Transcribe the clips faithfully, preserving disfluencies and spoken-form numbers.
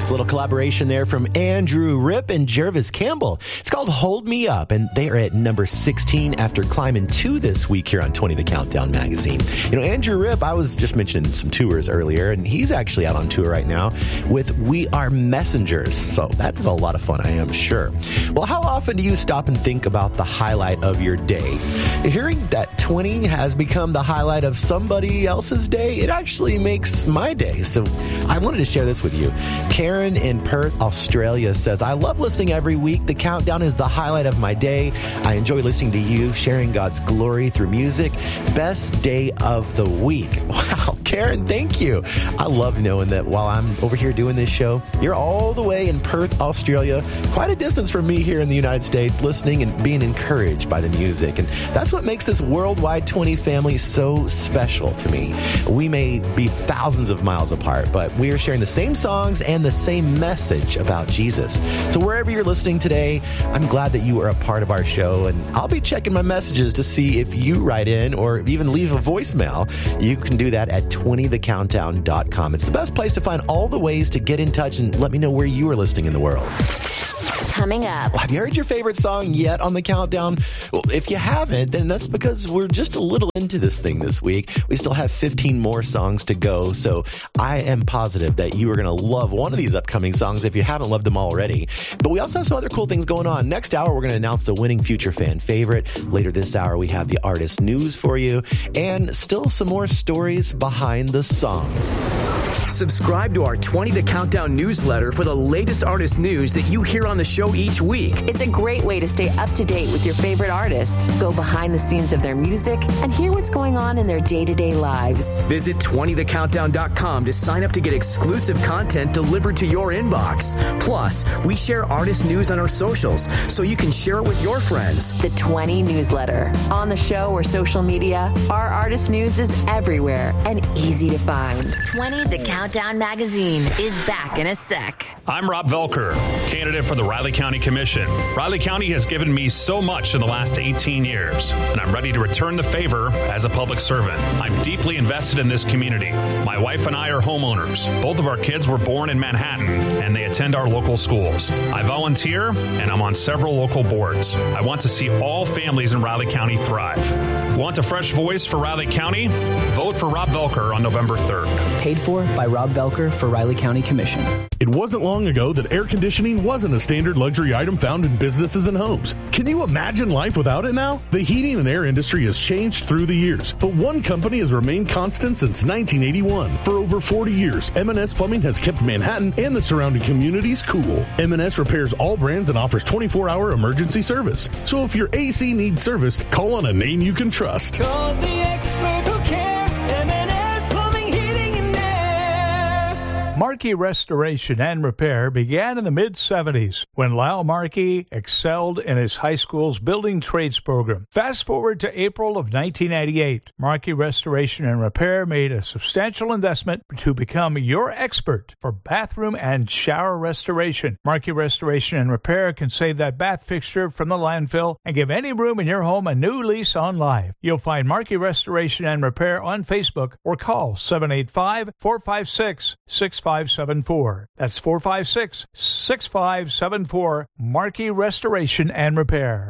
It's a little collaboration there from Andrew Ripp and Jervis Campbell. It's called Hold Me Up, and they are at number sixteen after climbing two this week here on twenty The Countdown magazine. You know, Andrew Ripp, I was just mentioning some tours earlier, and he's actually out on tour right now with We Are Messengers. So that is a lot of fun, I am sure. Well, how often do you stop and think about the highlight of your day? Hearing that twenty has become the highlight of somebody else's day, it actually makes my day. So I wanted to share this with you. Karen in Perth, Australia says, I love listening every week. The countdown is the highlight of my day. I enjoy listening to you, sharing God's glory through music. Best day of the week. Wow, Karen, thank you. I love knowing that while I'm over here doing this show, you're all the way in Perth, Australia, quite a distance from me here in the United States, listening and being encouraged by the music. And that's what makes this worldwide twenty family so special to me. We may be thousands of miles apart, but we are sharing the same songs and the same message about Jesus. So wherever you're listening today, I'm glad that you are a part of our show, and I'll be checking my messages to see if you write in or even leave a voicemail. You can do that at twenty the countdown dot com. It's the best place to find all the ways to get in touch and let me know where you are listening in the world. Coming up. Well, have you heard your favorite song yet on the countdown? Well, if you haven't, then that's because we're just a little into this thing this week. We still have fifteen more songs to go, so I am positive that you are going to love one of these upcoming songs if you haven't loved them already. But we also have some other cool things going on. Next hour, we're going to announce the winning Future Fan favorite. Later this hour, we have the artist news for you, and still some more stories behind the song. Subscribe to our twenty The Countdown newsletter for the latest artist news that you hear on the show each week. It's a great way to stay up to date with your favorite artist, go behind the scenes of their music, and hear what's going on in their day-to-day lives. Visit twenty the countdown dot com to sign up to get exclusive content delivered to your inbox. Plus, we share artist news on our socials, so you can share it with your friends. The twenty newsletter. On the show or social media, our artist news is everywhere and easy to find. twenty The Countdown magazine is back in a sec. I'm Rob Velker, candidate for the Riley County Commission. Riley County has given me so much in the last eighteen years, and I'm ready to return the favor as a public servant. I'm deeply invested in this community. My wife and I are homeowners. Both of our kids were born in Manhattan, and they attend our local schools. I volunteer, and I'm on several local boards. I want to see all families in Riley County thrive. Want a fresh voice for Riley County? Vote for Rob Velker on November third. Paid for by Rob Velker for Riley County Commission. It wasn't long ago that air conditioning wasn't a standard luxury item found in businesses and homes. Can you imagine life without it now? The heating and air industry has changed through the years, but one company has remained constant since nineteen eighty-one. For over forty years, M and S Plumbing has kept Manhattan and the surrounding communities cool. M and S repairs all brands and offers twenty-four hour emergency service. So if your A C needs serviced, call on a name you can trust. Call the experts who care. M and S Plumbing, Heating, and Air. Markey Restoration and Repair began in the mid seventies when Lyle Markey excelled in his high school's building trades program. Fast forward to April of nineteen ninety-eight. Markey Restoration and Repair made a substantial investment to become your expert for bathroom and shower restoration. Markey Restoration and Repair can save that bath fixture from the landfill and give any room in your home a new lease on life. You'll find Markey Restoration and Repair on Facebook or call seven eight five, four five six, six five seven four. That's four five six, six five seven four. Markey Restoration and Repair.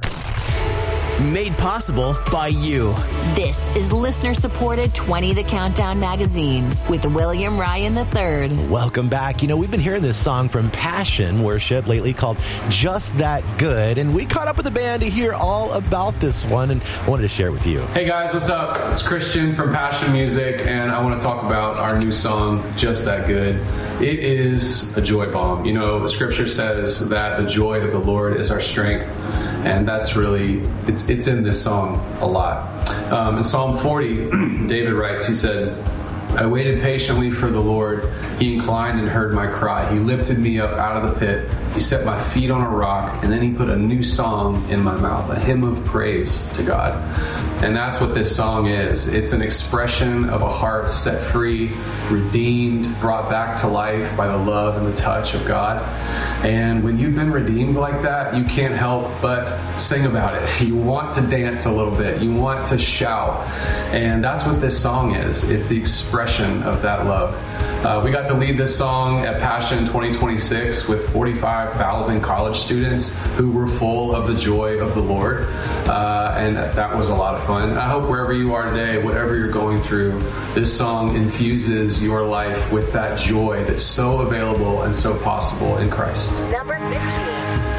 Made possible by you. This is listener-supported twenty The Countdown magazine with William Ryan the third. Welcome back. You know, we've been hearing this song from Passion Worship lately called Just That Good, and we caught up with the band to hear all about this one, and I wanted to share it with you. Hey guys, what's up? It's Christian from Passion Music, and I want to talk about our new song, Just That Good. It is a joy bomb. You know, the scripture says that the joy of the Lord is our strength, and that's really, it's it's in this song a lot. Um, in Psalm forty, David writes, he said, I waited patiently for the Lord. He inclined and heard my cry. He lifted me up out of the pit. He set my feet on a rock, and then he put a new song in my mouth, a hymn of praise to God. And that's what this song is. It's an expression of a heart set free, redeemed, brought back to life by the love and the touch of God. And when you've been redeemed like that, you can't help but sing about it. You want to dance a little bit. You want to shout. And that's what this song is. It's the expression expression of that love. Uh, we got to lead this song at Passion twenty twenty-six with forty-five thousand college students who were full of the joy of the Lord. Uh, and that was a lot of fun. I hope wherever you are today, whatever you're going through, this song infuses your life with that joy that's so available and so possible in Christ. Number fifteen.